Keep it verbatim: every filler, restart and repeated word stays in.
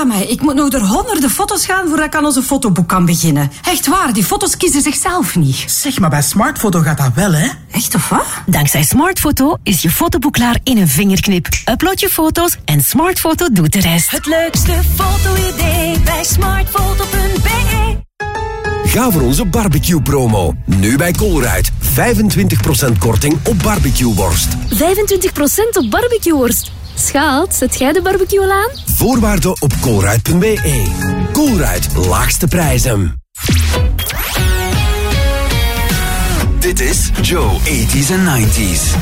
maar ik moet nog door honderden foto's gaan voordat ik aan onze fotoboek kan beginnen. Echt waar, die foto's kiezen zichzelf niet. Zeg, maar bij Smartfoto gaat dat wel, hè? Echt of wat? Dankzij Smartfoto is je fotoboek klaar in een vingerknip. Upload je foto's en Smartfoto doet de rest. Het leukste foto-idee bij smartfoto punt b e. Ga voor onze barbecue-promo. Nu bij Colruyt. vijfentwintig procent korting op barbecueworst. vijfentwintig procent op barbecueworst. Schaat, zet jij de barbecue al aan? Voorwaarden op colruyt punt b e. Colruyt, laagste prijzen. Dit is Joe, eighties en nineties.